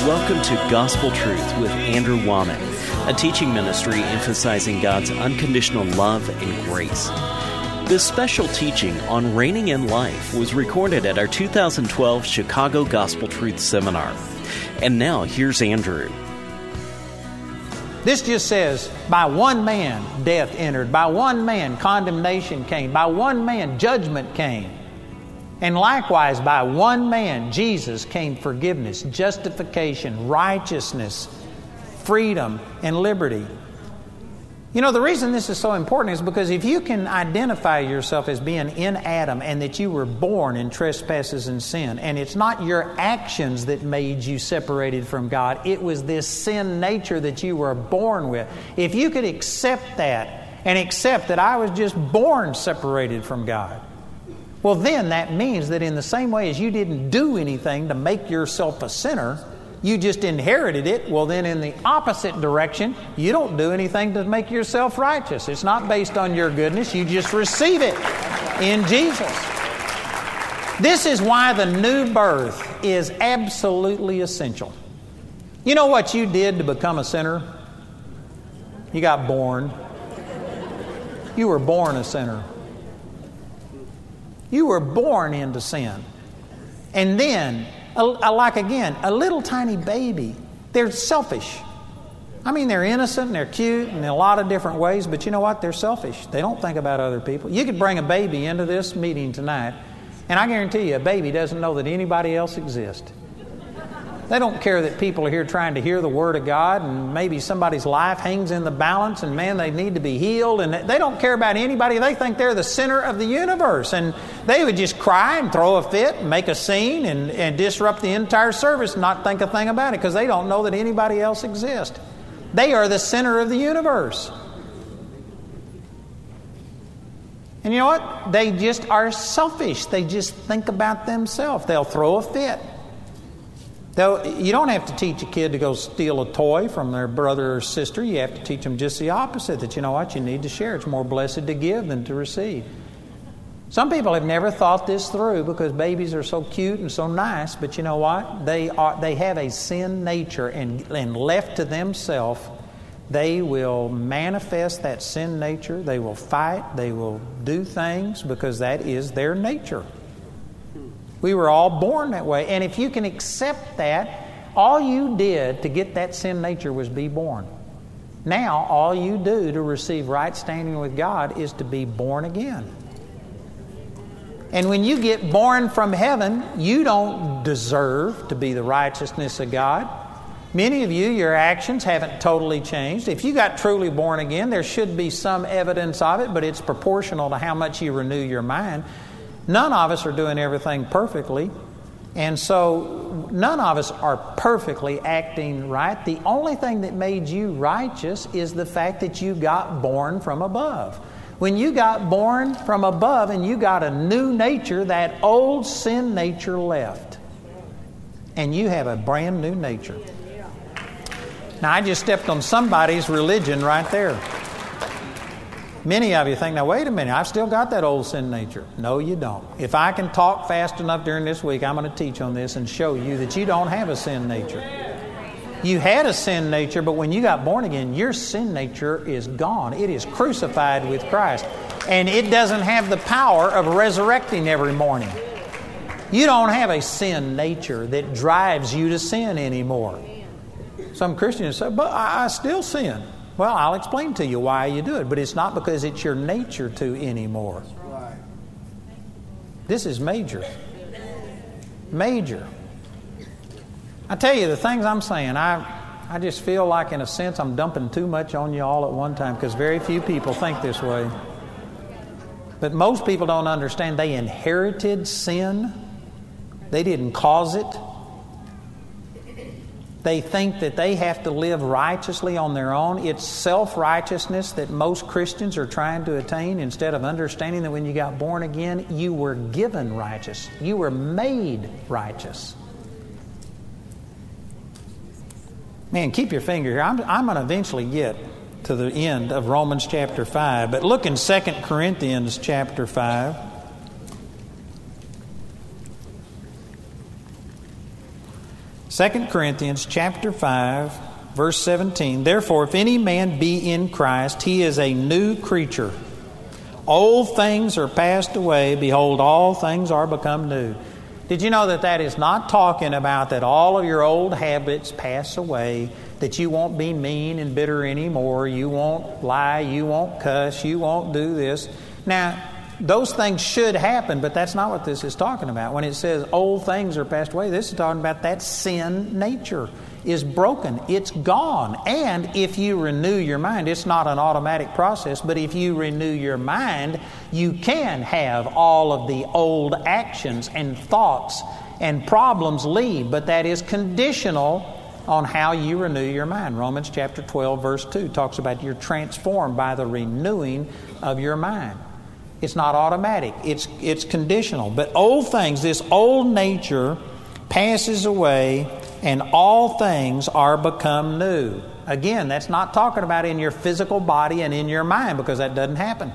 Welcome to Gospel Truth with Andrew Womack, a teaching ministry emphasizing God's unconditional love and grace. This special teaching on reigning in life was recorded at our 2012 Chicago Gospel Truth Seminar. And now, here's Andrew. This just says, by one man death entered, by one man condemnation came, by one man judgment came. And likewise, by one man, Jesus, came forgiveness, justification, righteousness, freedom, and liberty. You know, the reason this is so important is because if you can identify yourself as being in Adam and that you were born in trespasses and sin, and it's not your actions that made you separated from God, it was this sin nature that you were born with. If you could accept that and accept that I was just born separated from God, well, then that means that in the same way as you didn't do anything to make yourself a sinner, you just inherited it. Well, then in the opposite direction, you don't do anything to make yourself righteous. It's not based on your goodness. You just receive it in Jesus. This is why the new birth is absolutely essential. You know what you did to become a sinner? You got born. You were born a sinner. You were born into sin. And then, like again, a little tiny baby, they're selfish. I mean, they're innocent and they're cute in a lot of different ways, but you know what? They're selfish. They don't think about other people. You could bring a baby into this meeting tonight, and I guarantee you a baby doesn't know that anybody else exists. They don't care that people are here trying to hear the Word of God, and maybe somebody's life hangs in the balance, and man, they need to be healed, and they don't care about anybody. They think they're the center of the universe, and they would just cry and throw a fit and make a scene and disrupt the entire service and not think a thing about it because they don't know that anybody else exists. They are the center of the universe. And you know what? They just are selfish. They just think about themselves. They'll throw a fit. You don't have to teach a kid to go steal a toy from their brother or sister. You have to teach them just the opposite, that you know what? You need to share. It's more blessed to give than to receive. Some people have never thought this through because babies are so cute and so nice, but you know what? They have a sin nature, and left to themselves, they will manifest that sin nature. They will fight. They will do things because that is their nature. We were all born that way. And if you can accept that, all you did to get that sin nature was be born. Now, all you do to receive right standing with God is to be born again. And when you get born from heaven, you don't deserve to be the righteousness of God. Many of you, your actions haven't totally changed. If you got truly born again, there should be some evidence of it, but it's proportional to how much you renew your mind. None of us are doing everything perfectly, and so none of us are perfectly acting right. The only thing that made you righteous is the fact that you got born from above. When you got born from above and you got a new nature, that old sin nature left, and you have a brand new nature. Now, I just stepped on somebody's religion right there. Many of you think, now wait a minute, I've still got that old sin nature. No, you don't. If I can talk fast enough during this week, I'm going to teach on this and show you that you don't have a sin nature. You had a sin nature, but when you got born again, your sin nature is gone. It is crucified with Christ. And it doesn't have the power of resurrecting every morning. You don't have a sin nature that drives you to sin anymore. Some Christians say, but I still sin. Well, I'll explain to you why you do it, but it's not because it's your nature to anymore. This is major. Major. I tell you, the things I'm saying, I just feel like in a sense I'm dumping too much on you all at one time because very few people think this way. But most people don't understand they inherited sin. They didn't cause it. They think that they have to live righteously on their own. It's self-righteousness that most Christians are trying to attain instead of understanding that when you got born again, you were given righteous. You were made righteous. Man, keep your finger here. I'm going to eventually get to the end of Romans chapter 5. But look in 2 Corinthians chapter 5. 2 Corinthians chapter 5, verse 17. Therefore, if any man be in Christ, he is a new creature. Old things are passed away. Behold, all things are become new. Did you know that that is not talking about that all of your old habits pass away, that you won't be mean and bitter anymore, you won't lie, you won't cuss, you won't do this. Now, those things should happen, but that's not what this is talking about. When it says old things are passed away, this is talking about that sin nature is broken. It's gone. And if you renew your mind, it's not an automatic process, but if you renew your mind, you can have all of the old actions and thoughts and problems leave. But that is conditional on how you renew your mind. Romans chapter 12, verse 2 talks about you're transformed by the renewing of your mind. It's not automatic. It's conditional. But old things, this old nature passes away, and all things are become new. Again, that's not talking about in your physical body and in your mind, because that doesn't happen.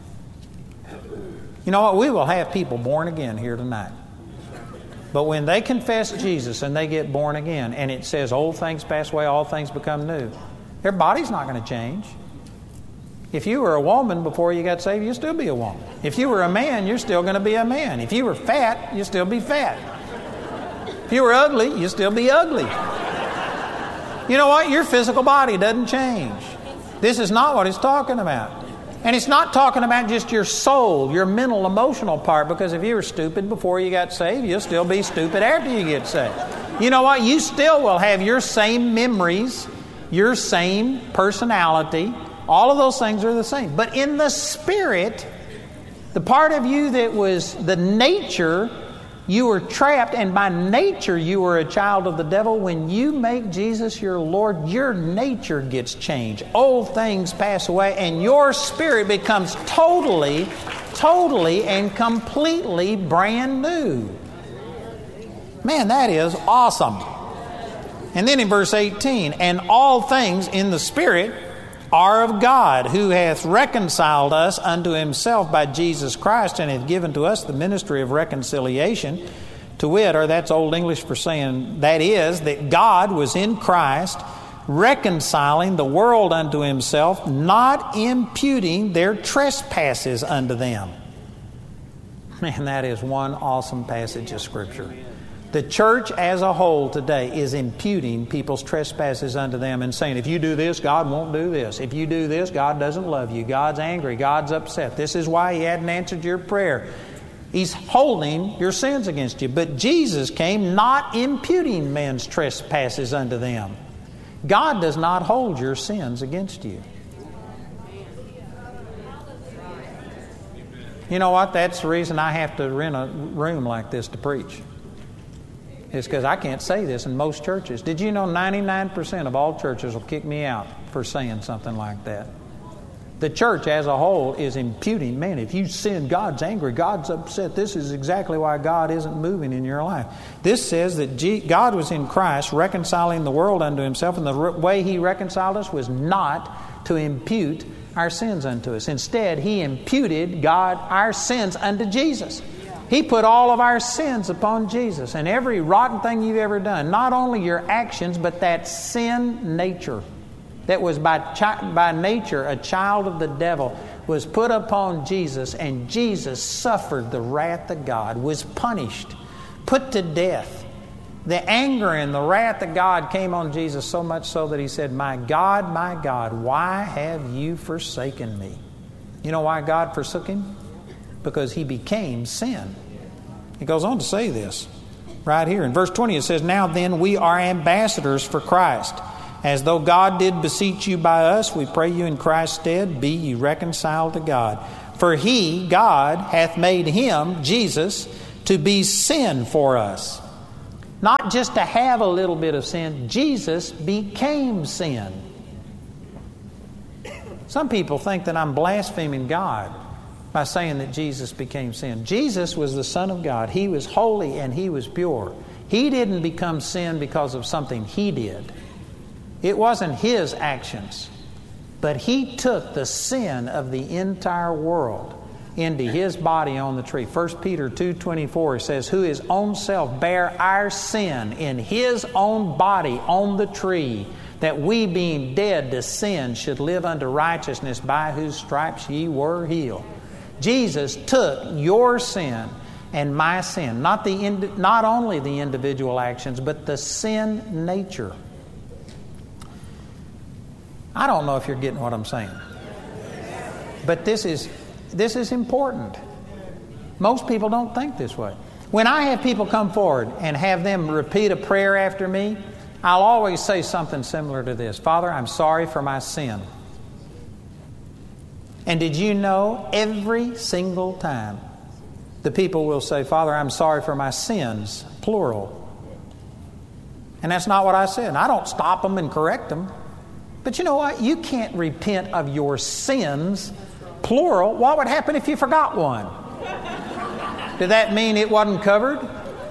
You know what? We will have people born again here tonight. But when they confess Jesus and they get born again, and it says old things pass away, all things become new, their body's not going to change. If you were a woman before you got saved, you'll still be a woman. If you were a man, you're still going to be a man. If you were fat, you'll still be fat. If you were ugly, you'll still be ugly. You know what? Your physical body doesn't change. This is not what it's talking about. And it's not talking about just your soul, your mental, emotional part, because if you were stupid before you got saved, you'll still be stupid after you get saved. You know what? You still will have your same memories, your same personality. All of those things are the same. But in the spirit, the part of you that was the nature, you were trapped, and by nature you were a child of the devil. When you make Jesus your Lord, your nature gets changed. Old things pass away, and your spirit becomes totally and completely brand new. Man, that is awesome. And then in verse 18, and all things in the spirit are of God, who hath reconciled us unto himself by Jesus Christ, and hath given to us the ministry of reconciliation, to wit, or that's Old English for saying, that is, that God was in Christ, reconciling the world unto himself, not imputing their trespasses unto them. Man, that is one awesome passage of Scripture. The church as a whole today is imputing people's trespasses unto them and saying, if you do this, God won't do this. If you do this, God doesn't love you. God's angry. God's upset. This is why He hadn't answered your prayer. He's holding your sins against you. But Jesus came not imputing men's trespasses unto them. God does not hold your sins against you. You know what? That's the reason I have to rent a room like this to preach. It's because I can't say this in most churches. Did you know 99% of all churches will kick me out for saying something like that? The church as a whole is imputing, man, if you sin, God's angry, God's upset. This is exactly why God isn't moving in your life. This says that God was in Christ reconciling the world unto himself, and the way He reconciled us was not to impute our sins unto us. Instead, He imputed our sins unto Jesus. He put all of our sins upon Jesus, and every rotten thing you've ever done, not only your actions, but that sin nature that was by nature a child of the devil, was put upon Jesus, and Jesus suffered the wrath of God, was punished, put to death. The anger and the wrath of God came on Jesus so much so that He said, my God, why have you forsaken me? You know why God forsook Him? Because He became sin. He goes on to say this right here. In verse 20 it says, now then we are ambassadors for Christ. As though God did beseech you by us, we pray you in Christ's stead, be ye reconciled to God. For He, God, hath made Him, Jesus, to be sin for us. Not just to have a little bit of sin. Jesus became sin. Some people think that I'm blaspheming God by saying that Jesus became sin. Jesus was the Son of God. He was holy and He was pure. He didn't become sin because of something He did. It wasn't His actions. But He took the sin of the entire world into his body on the tree. 1 Peter 2:24 says, who his own self bare our sin in his own body on the tree, that we being dead to sin should live unto righteousness, by whose stripes ye were healed. Jesus took your sin and my sin, not only the individual actions, but the sin nature. I don't know if you're getting what I'm saying, but this is important. Most people don't think this way. When I have people come forward and have them repeat a prayer after me, I'll always say something similar to this. Father, I'm sorry for my sin. And did you know every single time the people will say, Father, I'm sorry for my sins, plural. And that's not what I said. I don't stop them and correct them. But you know what? You can't repent of your sins, plural. What would happen if you forgot one? Did that mean it wasn't covered?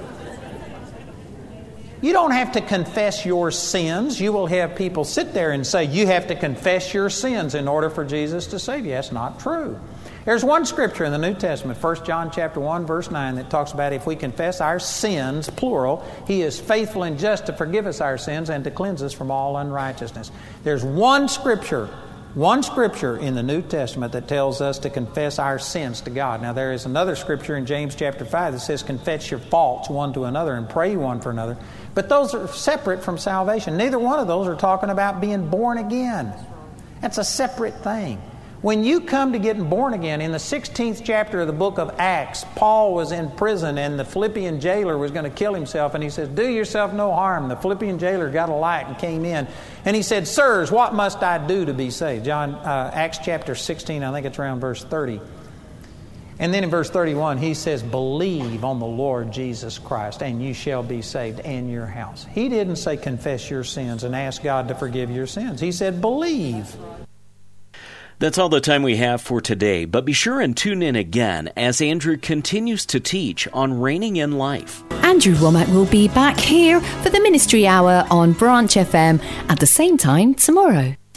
You don't have to confess your sins. You will have people sit there and say, you have to confess your sins in order for Jesus to save you. That's not true. There's one scripture in the New Testament, 1 John chapter 1, verse 9, that talks about if we confess our sins, plural, He is faithful and just to forgive us our sins and to cleanse us from all unrighteousness. There's one scripture in the New Testament that tells us to confess our sins to God. Now, there is another scripture in James chapter 5 that says, confess your faults one to another and pray one for another. But those are separate from salvation. Neither one of those are talking about being born again. That's a separate thing. When you come to getting born again, in the 16th chapter of the book of Acts, Paul was in prison and the Philippian jailer was going to kill himself. And he says, do yourself no harm. The Philippian jailer got a light and came in. And he said, sirs, what must I do to be saved? Acts chapter 16, I think it's around verse 30. And then in verse 31, he says, believe on the Lord Jesus Christ and you shall be saved and your house. He didn't say confess your sins and ask God to forgive your sins. He said believe. That's all the time we have for today, but be sure and tune in again as Andrew continues to teach on reigning in life. Andrew Wommack will be back here for the Ministry Hour on Branch FM at the same time tomorrow.